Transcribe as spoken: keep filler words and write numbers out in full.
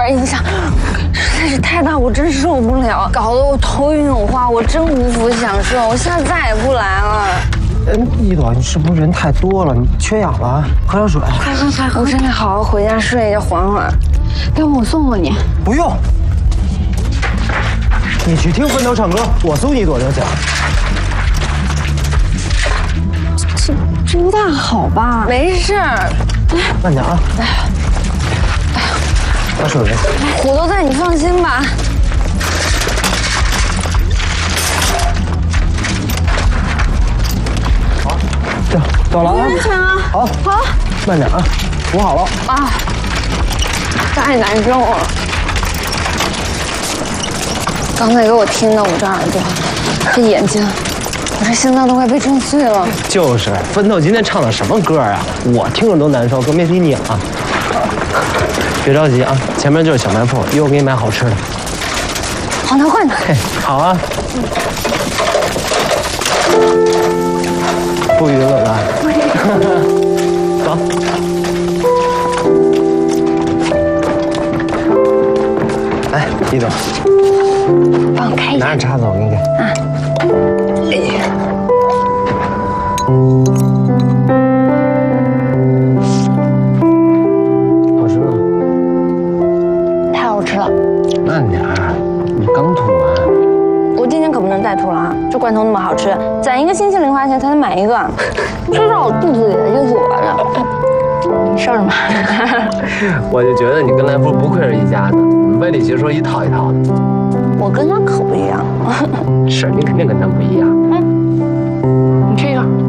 点影响，实在是太大，我真受不了，搞得我头晕眼花，我真无福享受，我下次再也不来了。 嗯，一朵，你是不是人太多了？你缺氧了？喝点水。 快快快！我真得好好回家睡一觉，缓缓。要不我送送你？ 不用，你去听分头唱歌，我送你一朵就行。 这这不大好吧？没事儿。 慢点啊！哎呀，哎呀，把水给。 虎都在，你放心吧。 好，这到了啊！ 安全啊！ 好， 好， 慢点啊！扶好了啊！太难受了。刚才给我听的，我这耳朵，这眼睛，我这心脏都快被震碎了。 就是，分头今天唱的什么歌啊？我听着都难受，更别提你了。别着急啊，前面就是小卖铺，一会儿给你买好吃的。 好，那快点。 嘿，好啊。不晕了吧？走。来，一朵。 帮我开一下。 拿着叉子，我给你给。 啊。哎呀。 好吃吗？ 太好吃了。 慢点儿，你刚吐完。 我今天可不能再吐了啊！这罐头那么好吃，攒一个星期零花钱才能买一个，吃到我肚子里的就是我的。你笑什么？ 我就觉得你跟来福不愧是一家子，歪理邪说一套一套的。 我跟他可不一样。 是，你肯定跟他不一样。 嗯，你吃一个。